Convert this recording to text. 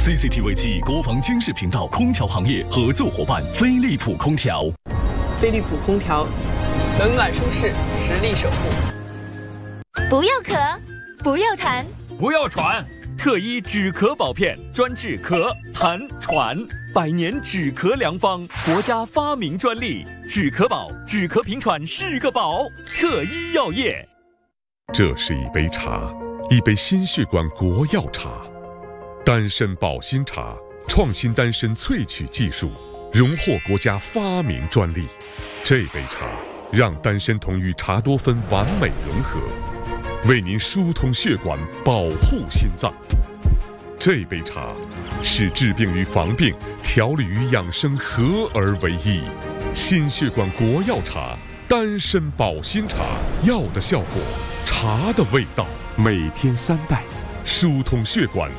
CCTV 7国防军事频道空调行业合作伙伴飞利浦空调。 飞利浦空调，冷暖舒适，实力守护。 不要咳，不要痰， 不要喘。特一止咳宝片，专治咳、痰、喘，100年止咳良方，国家发明专利。止咳宝，止咳平喘是个宝。特一药业。 这是一杯茶，一杯心血管国药茶，丹参保心茶，创新丹参萃取技术，荣获国家发明专利。这杯茶让丹参酮与茶多酚完美融合，为您疏通血管，保护心脏。这杯茶使治病与防病、调理与养生合而为一。心血管国药茶，丹参保心茶，药的效果，茶的味道，每天3袋，疏通血管，